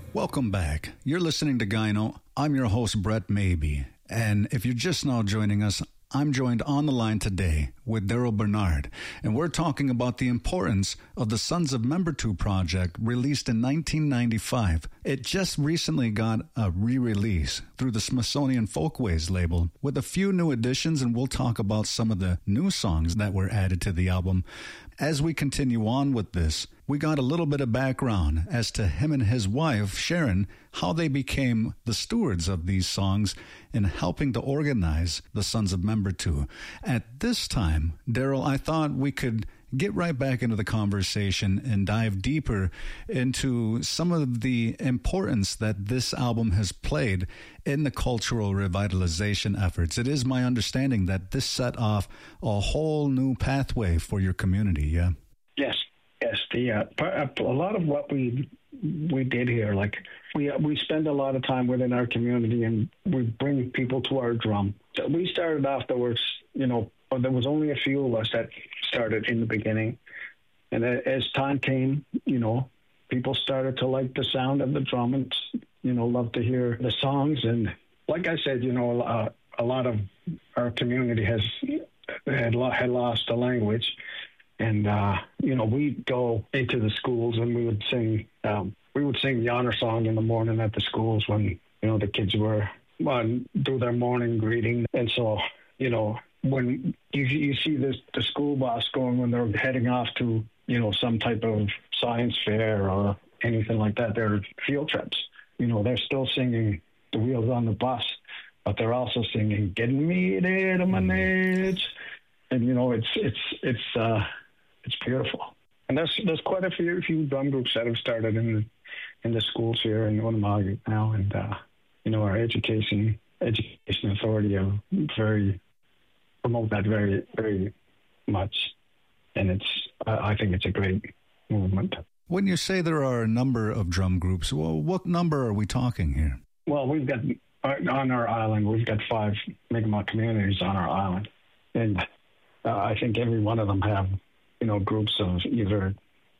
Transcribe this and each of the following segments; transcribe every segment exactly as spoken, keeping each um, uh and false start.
Welcome back. You're listening to Gyno. I'm your host, Brett Maybe. And if you're just now joining us, I'm joined on the line today with Daryl Bernard, and we're talking about the importance of the Sons of Membertou project released in nineteen ninety-five. It just recently got a re-release through the Smithsonian Folkways label with a few new additions, and we'll talk about some of the new songs that were added to the album. As we continue on with this, we got a little bit of background as to him and his wife, Sharon, how they became the stewards of these songs in helping to organize the Sons of Membertou. At this time, Daryl, I thought we could get right back into the conversation and dive deeper into some of the importance that this album has played in the cultural revitalization efforts. It is my understanding that this set off a whole new pathway for your community, yeah? Yes, yes. The uh, a lot of what we we did here, like we we spend a lot of time within our community, and we bring people to our drum. So we started afterwards, you know, but there was only a few of us that started in the beginning, and as time came, you know, people started to like the sound of the drum and, you know, love to hear the songs. And like I said, you know, uh, a lot of our community has had, had lost the language. And, uh, you know, we'd go into the schools and we would sing, um, we would sing the honor song in the morning at the schools when, you know, the kids were, well, do their morning greeting. And so, you know, when you, you see this, the school bus going when they're heading off to, you know, some type of science fair or anything like that, they're field trips. You know, they're still singing The Wheels on the Bus, but they're also singing Getting Me There to My Needs. And, you know, it's, it's, it's, uh, it's beautiful. And there's there's quite a few few drum groups that have started in the in the schools here in Onamog now, and uh, you know, our education education authority are very promote that very very much, and it's I, I think it's a great movement. When you say there are a number of drum groups, well, what number are we talking here? Well, we've got on our island, we've got five Mi'kmaq communities on our island, and uh, I think every one of them have, you know, groups of either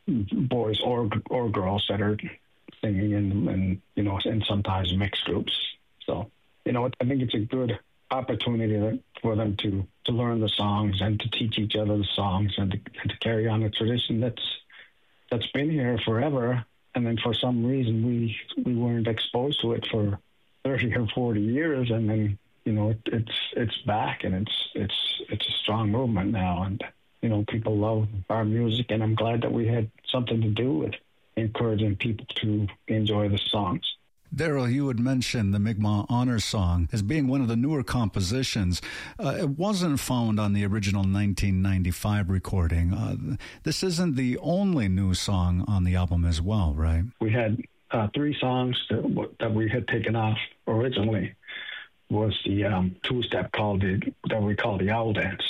boys or or girls that are singing, and, and you know, and sometimes mixed groups. So, you know, I think it's a good opportunity for them to, to learn the songs and to teach each other the songs and to, and to carry on a tradition that's that's been here forever. And then for some reason we we weren't exposed to it for thirty or forty years, and then, you know, it, it's it's back, and it's it's it's a strong movement now, and you know, people love our music, and I'm glad that we had something to do with encouraging people to enjoy the songs. Daryl, you had mentioned the Mi'kmaq Honor Song as being one of the newer compositions. Uh, it wasn't found on the original nineteen ninety-five recording. Uh, this isn't the only new song on the album as well, right? We had uh, three songs that, that we had taken off originally. Was the um, two-step called the, that we call the Owl Dance.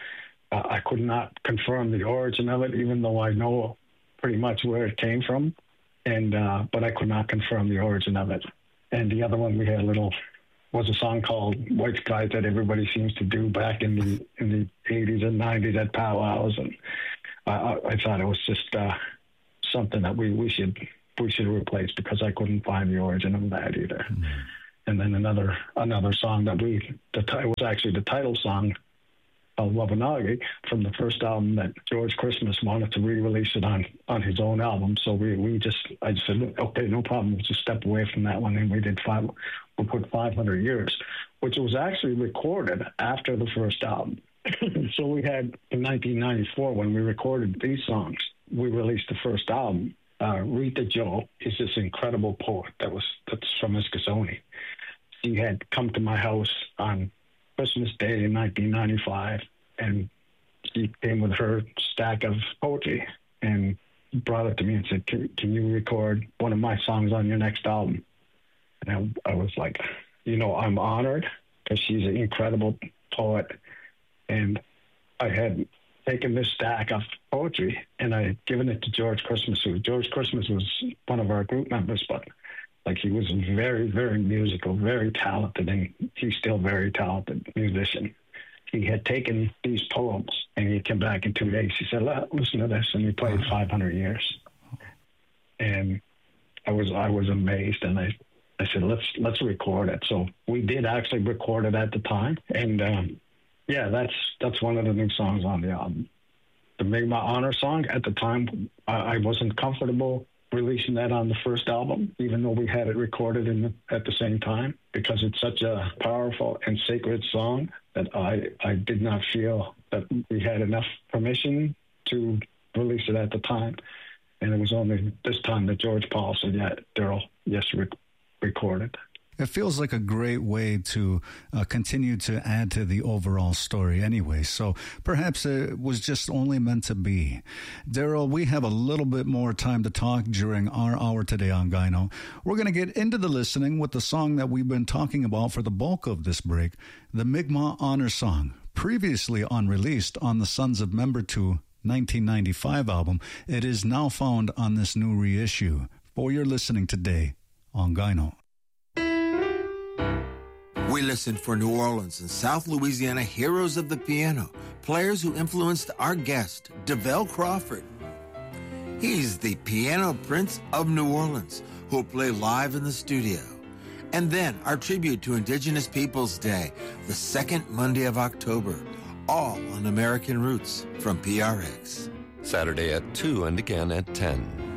Uh, I could not confirm the origin of it, even though I know pretty much where it came from, and uh, but I could not confirm the origin of it. And the other one we had a little was a song called White Skies that everybody seems to do back in the in the eighties and nineties at powwows, and I, I thought it was just uh, something that we, we should we should replace, because I couldn't find the origin of that either. Mm-hmm. And then another another song that we the it was actually the title song of Wabanagi from the first album that George Christmas wanted to re-release it on, on his own album. So we, we just, I just said, okay, no problem. We'll just step away from that one. And we did five, we put five hundred years, which was actually recorded after the first album. So we had in nineteen ninety-four, when we recorded these songs, we released the first album. Uh, Rita Joe is this incredible poet that was, that's from Eskasoni. She had come to my house on Christmas Day in nineteen ninety-five, and she came with her stack of poetry and brought it to me and said, can, can you record one of my songs on your next album? And I, I was like, you know, I'm honored, because she's an incredible poet. And I had taken this stack of poetry and I had given it to George Christmas, who George Christmas was one of our group members, but like, he was very, very musical, very talented, and he's still a very talented musician. He had taken these poems, and he came back in two days. He said, listen to this, and he played five hundred years. And I was was I was amazed, and I I said let's let's record it. So we did actually record it at the time, and um, yeah, that's that's one of the new songs on the album. The Mi'kmaq Honor song. At the time, I, I wasn't comfortable releasing that on the first album, even though we had it recorded in the, at the same time, because it's such a powerful and sacred song that I I did not feel that we had enough permission to release it at the time. And it was only this time that George Paul said, yeah, Daryl, yes, rec- record it. It feels like a great way to uh, continue to add to the overall story anyway. So perhaps it was just only meant to be. Daryl, we have a little bit more time to talk during our hour today on Gyno. We're going to get into the listening with the song that we've been talking about for the bulk of this break, the Mi'kmaq Honor song, previously unreleased on the Sons of Member two nineteen ninety-five album. It is now found on this new reissue. For your listening today on Gyno. We listened for New Orleans and South Louisiana heroes of the piano, players who influenced our guest, DeVell Crawford. He's the piano prince of New Orleans, who will play live in the studio. And then our tribute to Indigenous Peoples Day, the second Monday of October, all on American Roots from P R X. Saturday at two and again at ten.